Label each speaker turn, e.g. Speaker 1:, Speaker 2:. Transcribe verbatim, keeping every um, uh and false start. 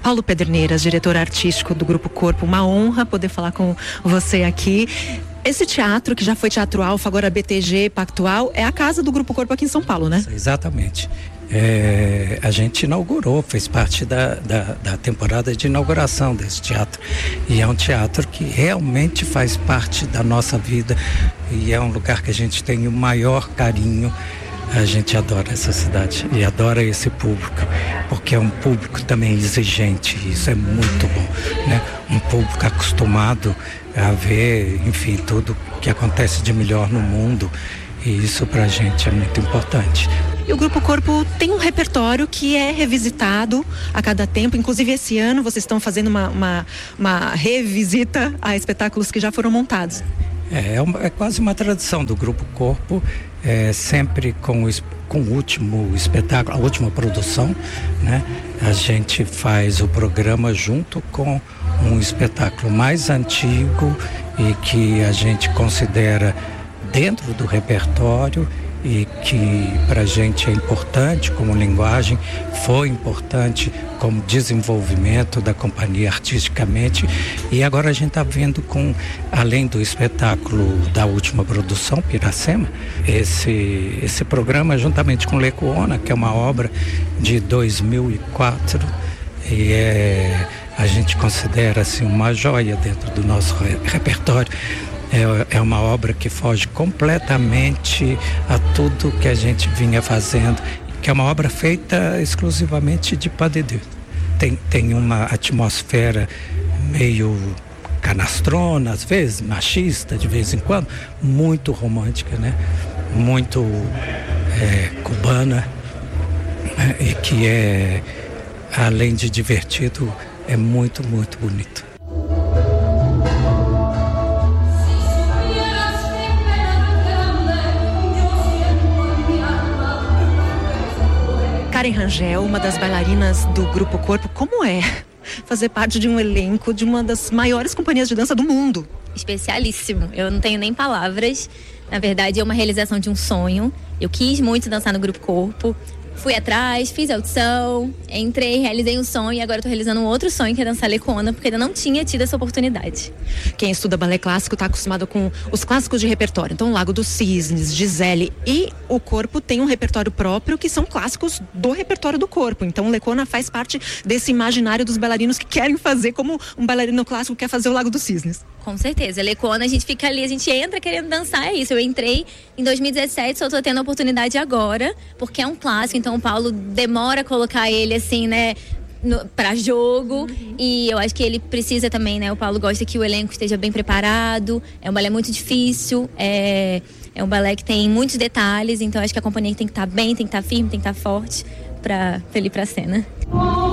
Speaker 1: Paulo Pederneiras, diretor artístico do Grupo Corpo, uma honra poder falar com você aqui. Esse teatro, que já foi Teatro Alfa, agora B T G, Pactual, é a casa do Grupo Corpo aqui em São Paulo, né?
Speaker 2: Exatamente. É, a gente inaugurou, fez parte da, da, da temporada de inauguração desse teatro. E é um teatro que realmente faz parte da nossa vida e é um lugar que a gente tem o maior carinho. A gente adora essa cidade e adora esse público, porque é um público também exigente, isso é muito bom, né? Um público acostumado a ver, enfim, tudo que acontece de melhor no mundo, e isso pra gente é muito importante.
Speaker 1: E o Grupo Corpo tem um repertório que é revisitado a cada tempo, inclusive esse ano vocês estão fazendo uma, uma, uma revisita a espetáculos que já foram montados.
Speaker 2: É, é, uma, é quase uma tradição do Grupo Corpo, é, sempre com o, com o último espetáculo, a última produção, né? A gente faz o programa junto com um espetáculo mais antigo e que a gente considera dentro do repertório e que para a gente é importante como linguagem, foi importante como desenvolvimento da companhia artisticamente, e agora a gente está vendo com, além do espetáculo da última produção, Piracema, esse, esse programa juntamente com Lecuona, que é uma obra de dois mil e quatro, e é, a gente considera assim uma joia dentro do nosso re- repertório. É, é uma obra que foge completamente a tudo que a gente vinha fazendo, que é uma obra feita exclusivamente de pas de deux. Tem, tem uma atmosfera meio canastrona, às vezes, machista, de vez em quando, muito romântica, né? Muito é, cubana, né? E que é, além de divertido, é muito, muito bonito.
Speaker 1: Karen Rangel, uma das bailarinas do Grupo Corpo, como é fazer parte de um elenco de uma das maiores companhias de dança do mundo?
Speaker 3: Especialíssimo, eu não tenho nem palavras. Na verdade, é uma realização de um sonho. Eu quis muito dançar no Grupo Corpo, fui atrás, fiz audição, entrei, realizei um sonho e agora estou realizando um outro sonho, que é dançar Lecuona, porque ainda não tinha tido essa oportunidade.
Speaker 1: Quem estuda balé clássico está acostumado com os clássicos de repertório. Então, Lago dos Cisnes, Gisele, e o Corpo tem um repertório próprio que são clássicos do repertório do Corpo. Então, Lecuona faz parte desse imaginário dos bailarinos que querem fazer como um bailarino clássico quer fazer o Lago dos Cisnes.
Speaker 3: Com certeza, Lecuona, a gente fica ali, a gente entra querendo dançar, é isso. Eu entrei em dois mil e dezessete, só estou tendo a oportunidade agora, porque é um clássico, então o Paulo demora a colocar ele assim, né, no, pra jogo, uhum. E eu acho que ele precisa também, né, o Paulo gosta que o elenco esteja bem preparado, é um balé muito difícil, é, é um balé que tem muitos detalhes, então eu acho que a companhia tem que estar bem, tem que estar firme, tem que estar forte pra ele ir pra cena.